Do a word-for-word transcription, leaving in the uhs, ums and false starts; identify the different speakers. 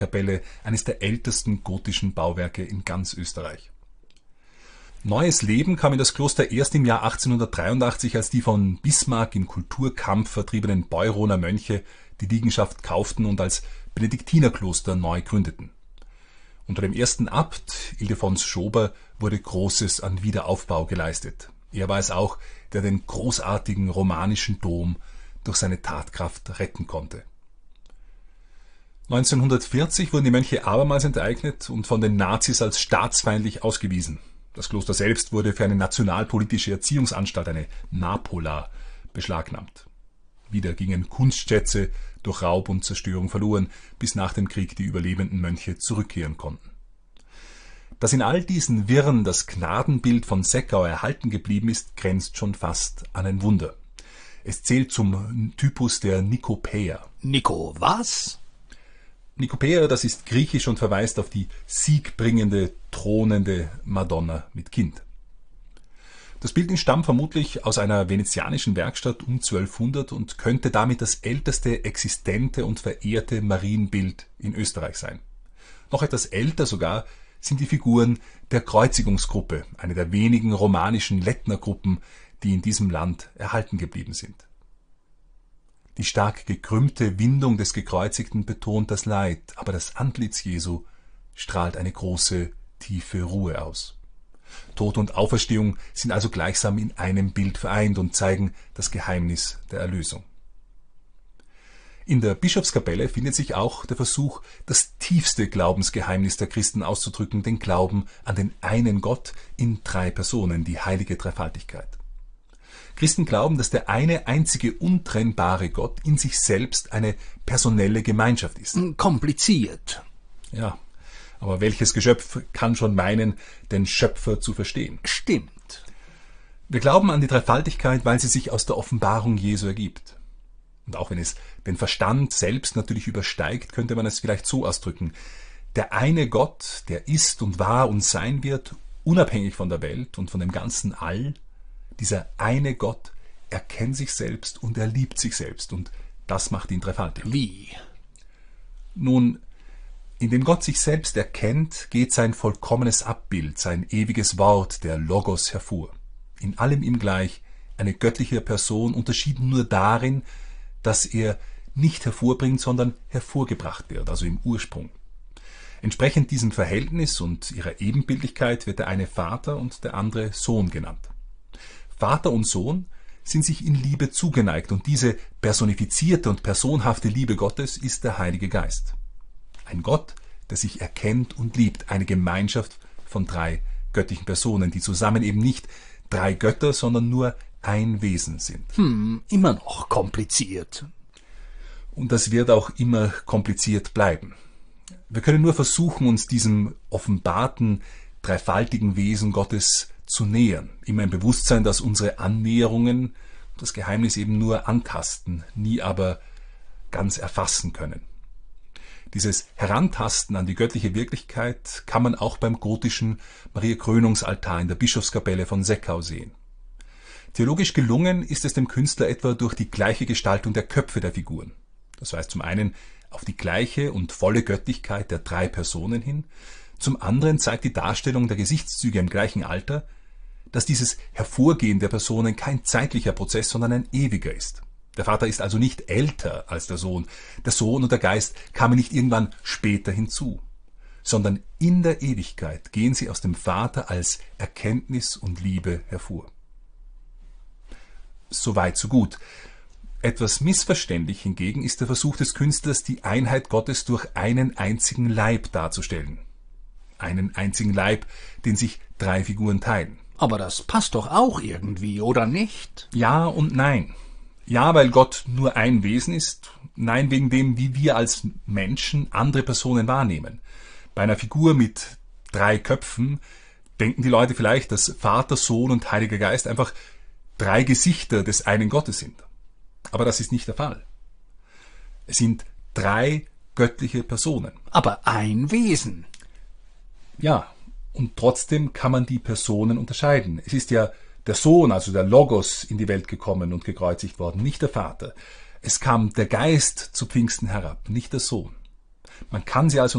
Speaker 1: Kapelle, eines der ältesten gotischen Bauwerke in ganz Österreich. Neues Leben kam in das Kloster erst im Jahr achtzehnhundertdreiundachtzig, als die von Bismarck im Kulturkampf vertriebenen Beuroner Mönche die Liegenschaft kauften und als Benediktinerkloster neu gründeten. Unter dem ersten Abt, Ildefons Schober, wurde Großes an Wiederaufbau geleistet. Er war es auch, der den großartigen romanischen Dom durch seine Tatkraft retten konnte. neunzehnhundertvierzig wurden die Mönche abermals enteignet und von den Nazis als staatsfeindlich ausgewiesen. Das Kloster selbst wurde für eine nationalpolitische Erziehungsanstalt, eine Napola, beschlagnahmt. Wieder gingen Kunstschätze durch Raub und Zerstörung verloren, bis nach dem Krieg die überlebenden Mönche zurückkehren konnten. Dass in all diesen Wirren das Gnadenbild von Seckau erhalten geblieben ist, grenzt schon fast an ein Wunder. Es zählt zum Typus der Nikopäer.
Speaker 2: Nico, was?
Speaker 1: Nikopäer, das ist griechisch und verweist auf die siegbringende, thronende Madonna mit Kind. Das Bild stammt vermutlich aus einer venezianischen Werkstatt um zwölfhundert und könnte damit das älteste existente und verehrte Marienbild in Österreich sein. Noch etwas älter sogar sind die Figuren der Kreuzigungsgruppe, eine der wenigen romanischen Lettnergruppen, die in diesem Land erhalten geblieben sind. Die stark gekrümmte Windung des Gekreuzigten betont das Leid, aber das Antlitz Jesu strahlt eine große, tiefe Ruhe aus. Tod und Auferstehung sind also gleichsam in einem Bild vereint und zeigen das Geheimnis der Erlösung. In der Bischofskapelle findet sich auch der Versuch, das tiefste Glaubensgeheimnis der Christen auszudrücken, den Glauben an den einen Gott in drei Personen, die heilige Dreifaltigkeit. Christen glauben, dass der eine einzige untrennbare Gott in sich selbst eine personelle Gemeinschaft ist.
Speaker 2: Kompliziert.
Speaker 1: Ja, aber welches Geschöpf kann schon meinen, den Schöpfer zu verstehen?
Speaker 2: Stimmt.
Speaker 1: Wir glauben an die Dreifaltigkeit, weil sie sich aus der Offenbarung Jesu ergibt. Und auch wenn es den Verstand selbst natürlich übersteigt, könnte man es vielleicht so ausdrücken. Der eine Gott, der ist und war und sein wird, unabhängig von der Welt und von dem ganzen All, dieser eine Gott erkennt sich selbst und er liebt sich selbst und das macht ihn dreifaltig.
Speaker 2: Wie?
Speaker 1: Nun, indem Gott sich selbst erkennt, geht sein vollkommenes Abbild, sein ewiges Wort, der Logos, hervor. In allem ihm gleich, eine göttliche Person, unterschieden nur darin, dass er nicht hervorbringt, sondern hervorgebracht wird, also im Ursprung. Entsprechend diesem Verhältnis und ihrer Ebenbildlichkeit wird der eine Vater und der andere Sohn genannt. Vater und Sohn sind sich in Liebe zugeneigt und diese personifizierte und personhafte Liebe Gottes ist der Heilige Geist. Ein Gott, der sich erkennt und liebt, eine Gemeinschaft von drei göttlichen Personen, die zusammen eben nicht drei Götter, sondern nur ein Wesen sind.
Speaker 2: Hm, immer noch kompliziert.
Speaker 1: Und das wird auch immer kompliziert bleiben. Wir können nur versuchen, uns diesem offenbarten, dreifaltigen Wesen Gottes zu nähern. Immer im Bewusstsein, dass unsere Annäherungen das Geheimnis eben nur antasten, nie aber ganz erfassen können. Dieses Herantasten an die göttliche Wirklichkeit kann man auch beim gotischen Maria-Krönungsaltar in der Bischofskapelle von Seckau sehen. Theologisch gelungen ist es dem Künstler etwa durch die gleiche Gestaltung der Köpfe der Figuren. Das weist zum einen auf die gleiche und volle Göttlichkeit der drei Personen hin, zum anderen zeigt die Darstellung der Gesichtszüge im gleichen Alter, dass dieses Hervorgehen der Personen kein zeitlicher Prozess, sondern ein ewiger ist. Der Vater ist also nicht älter als der Sohn. Der Sohn und der Geist kamen nicht irgendwann später hinzu, sondern in der Ewigkeit gehen sie aus dem Vater als Erkenntnis und Liebe hervor. Soweit, so gut. Etwas missverständlich hingegen ist der Versuch des Künstlers, die Einheit Gottes durch einen einzigen Leib darzustellen. Einen einzigen Leib, den sich drei Figuren teilen.
Speaker 2: Aber das passt doch auch irgendwie, oder nicht?
Speaker 1: Ja und nein. Ja, weil Gott nur ein Wesen ist. Nein, wegen dem, wie wir als Menschen andere Personen wahrnehmen. Bei einer Figur mit drei Köpfen denken die Leute vielleicht, dass Vater, Sohn und Heiliger Geist einfach drei Gesichter des einen Gottes sind. Aber das ist nicht der Fall. Es sind drei göttliche Personen.
Speaker 2: Aber ein Wesen.
Speaker 1: Ja, und trotzdem kann man die Personen unterscheiden. Es ist ja der Sohn, also der Logos, in die Welt gekommen und gekreuzigt worden, nicht der Vater. Es kam der Geist zu Pfingsten herab, nicht der Sohn. Man kann sie also